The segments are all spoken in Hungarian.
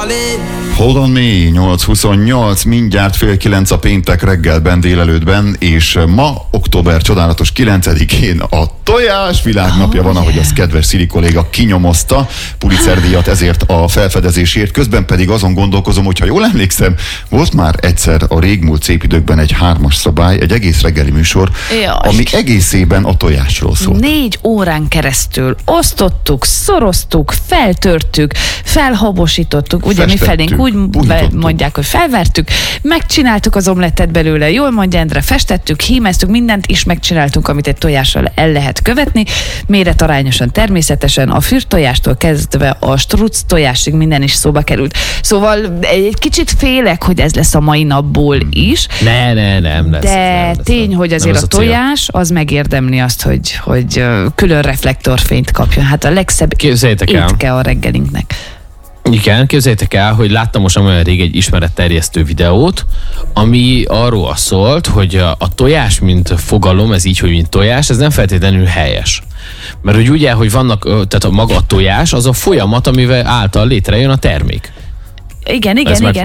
Hold on me, 8:28, mindjárt 8:30 a péntek reggelben, délelőttben, és ma, október csodálatos 9-én a tojás világnapja van, ahogy az kedves Szili kolléga kinyomozta, Pulitzer-díjat ezért a felfedezésért. Közben pedig azon gondolkozom, hogy ha jól emlékszem, volt már egyszer a régmúlt szép időkben egy 3-as szabály, egy egész reggeli műsor, ami egészében a tojásról szólt. 4 órán keresztül osztottuk, szoroztuk, feltörtük, felhabosítottuk, ugye mi felénk úgy mondják, hogy felvertük, megcsináltuk az omlettet belőle, jól mondja Endre, festettük, hímeztük, mindent is megcsináltunk, amit egy tojással el lehet követni, méretarányosan, természetesen, a fürtojástól kezdve a struc tojásig minden is szóba került. Szóval egy kicsit félek, hogy ez lesz a mai napból is. Nem lesz. De tény, hogy azért a tojás az megérdemli azt, hogy külön reflektorfényt kapjon. Hát a legszebb étke a reggelinknek. Igen, képzeljétek el, hogy láttam most olyan rég egy ismeretterjesztő videót, ami arról szólt, hogy a tojás, mint fogalom, ez így, hogy mint tojás, ez nem feltétlenül helyes. Mert hogy ugye, hogy vannak, tehát a maga a tojás, az a folyamat, amivel által létrejön a termék. Igen.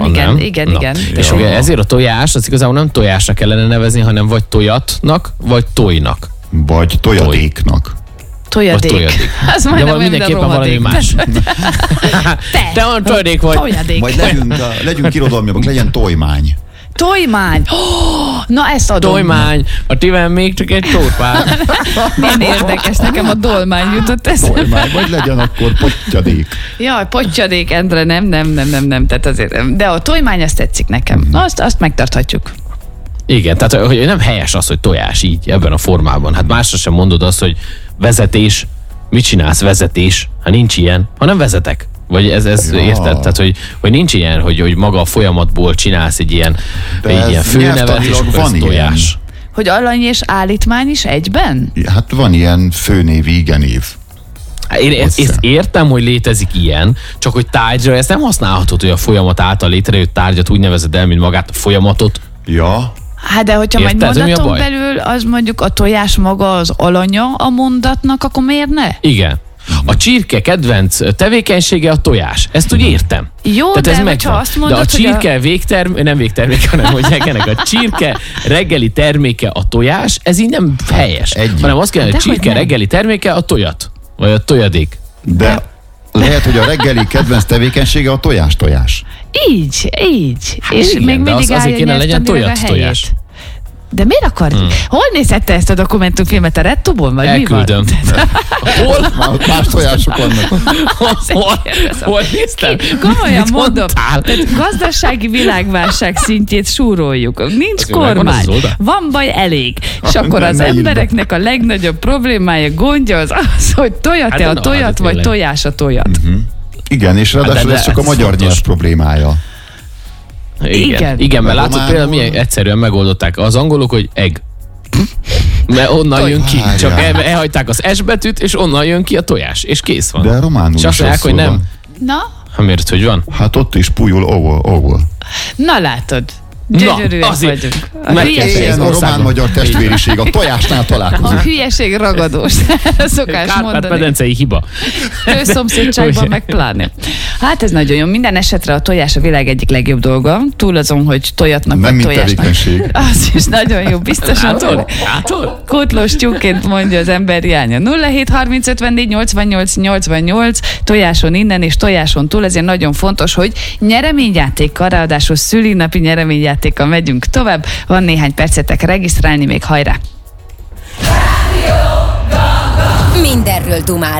És ugye ezért a tojás, az igazából nem tojásra kellene nevezni, hanem vagy tojatnak, vagy tojnak. Vagy tojadéknak. Tojadék. Az de mindenképpen valami más. Te van tojadék vagy. Tojadék. Majd legyünk irodalmiak, legyen tojmány. Tojmány. Na ezt adom. Tojmány. A tivel még csak egy tótpár. Milyen érdekes, nekem a dolmány jutott eszembe. Tojmány, vagy legyen akkor pottyadék. Jaj, pottyadék, Endre, nem. Tehát azért, de a tojmány, azt tetszik nekem. Azt megtarthatjuk. Igen, tehát hogy nem helyes az, hogy tojás így, ebben a formában. Hát másra sem mondod azt, hogy vezetés, mit csinálsz vezetés? Ha nincs ilyen, ha nem vezetek. Vagy ez érted? Tehát, hogy nincs ilyen, hogy maga a folyamatból csinálsz egy ilyen főnevet, és van tojás. Ilyen. Hogy alany és állítmány is egyben? Hát van ilyen főnév, igenév. Én ezt értem, hogy létezik ilyen, csak hogy tárgyra ezt nem használhatod, hogy a folyamat által létrejött tárgyat úgy nevezed el, mint magát a folyamatot. Ja. Hát de hogyha majd mondaton belül az mondjuk a tojás maga az alanya a mondatnak, akkor miért ne? Igen. A csirke kedvenc tevékenysége a tojás. Ezt úgy értem. Jó, tehát de hogyha azt mondod, de a csirke nem végtermék, hanem mondják ennek a csirke reggeli terméke a tojás, ez így nem helyes. Hanem azt kell, hogy a csirke reggeli terméke a tojat. Vagy a tojadék. De lehet, hogy a reggeli kedvenc tevékenysége a tojás. Így. Hát és igen, még mindig azért kéne legyen tojat. De miért akar? Hol nézette ezt a dokumentumfilmet? A Rettubon? Vagy elküldöm. Mi van? Hol? Más tojások vannak. Hol néztem? Komolyan mondom. Tehát gazdasági világválság szintjét súroljuk. Nincs kormány. Van baj elég. És akkor az embereknek a legnagyobb problémája, gondja az, hogy tojat-e a tojat, vagy tojás a tojat. Igen, és ráadásul ez csak a magyar nyelv problémája. Igen, mert látod például milyen egyszerűen megoldották az angolok, hogy egg. Mert onnan jön ki. Csak elhagyták az S betűt, és onnan jön ki a tojás. És kész van. De románul és azt mondják, hogy nem. Na? Ha miért, hogy van? Hát ott is pújul ovol. Na látod. Gyönyörűek vagyunk. A román-magyar testvériség a tojásnál találkozik. A hülyeség ragadós. Szokás mondani. Kárpát-medencei hiba. Szomszédságban meg pláne. Hát ez nagyon jó. Minden esetre a tojás a világ egyik legjobb dolga. Túl azon, hogy tojatnak nem vagy tojásnak. Tevékenység. Az is nagyon jó. Biztosan. Kotlós tyúkként mondja az ember hiánya. 07 30 54 88 88 tojáson innen és tojáson túl. Ezért nagyon fontos, hogy nyereményjátékkal, ráadásul szülinapi nyereményjátékkal megyünk tovább. Van néhány percetek regisztrálni, még hajrá! Mindenről dumálunk.